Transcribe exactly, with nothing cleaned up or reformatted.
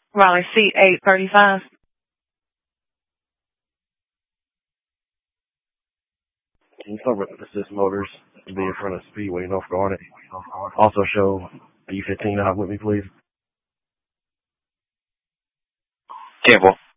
Raleigh C eight thirty-five. Can you cover Assist Motors to be in front of Speedway, North Garnet? Also show B fifteen out with me, please. Temple.